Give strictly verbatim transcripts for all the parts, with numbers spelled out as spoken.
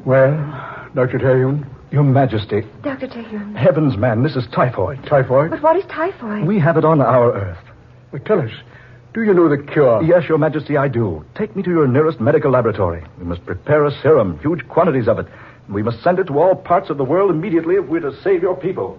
Well, Doctor Terhune? Your Majesty. Doctor Terhune. Heavens, man, this is typhoid. Typhoid? But what is typhoid? We have it on our Earth. Well, tell us, do you know the cure? Yes, Your Majesty, I do. Take me to your nearest medical laboratory. We must prepare a serum, huge quantities of it. We must send it to all parts of the world immediately if we're to save your people.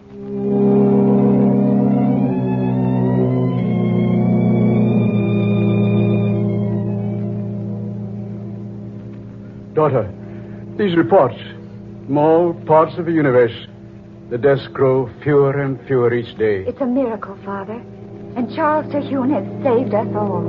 Daughter, these reports from all parts of the universe, the deaths grow fewer and fewer each day. It's a miracle, Father. And Charles Terhune has saved us all.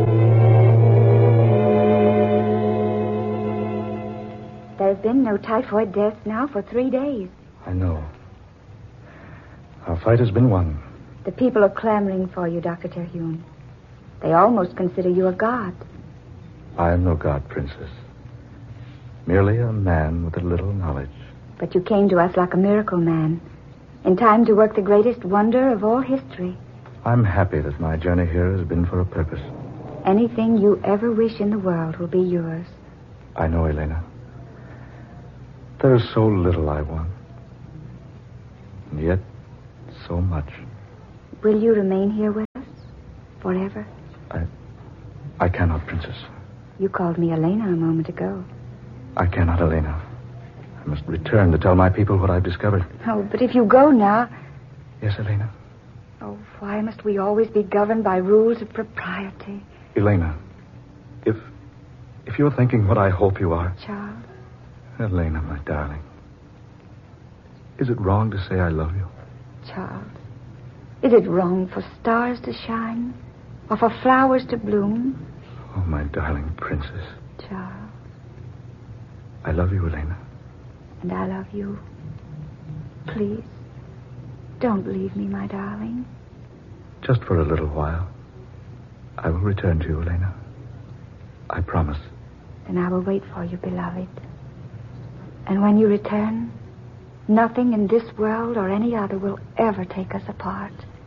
There's been no typhoid deaths now for three days. I know. Our fight has been won. The people are clamoring for you, Doctor Terhune. They almost consider you a god. I am no god, Princess. Merely a man with a little knowledge. But you came to us like a miracle man, in time to work the greatest wonder of all history. I'm happy that my journey here has been for a purpose. Anything you ever wish in the world will be yours. I know, Elena. There is so little I want. And yet, so much. Will you remain here with us? Forever? I... I cannot, Princess. You called me Elena a moment ago. I cannot, Elena. I must return to tell my people what I've discovered. Oh, but if you go now... Yes, Elena? Oh, why must we always be governed by rules of propriety? Elena, if... if you're thinking what I hope you are... Charles? Elena, my darling. Is it wrong to say I love you? Charles, is it wrong for stars to shine? Or for flowers to bloom? Oh, my darling princess. Charles. I love you, Elena. And I love you. Please, don't leave me, my darling. Just for a little while. I will return to you, Elena. I promise. Then I will wait for you, beloved. And when you return, nothing in this world or any other will ever take us apart.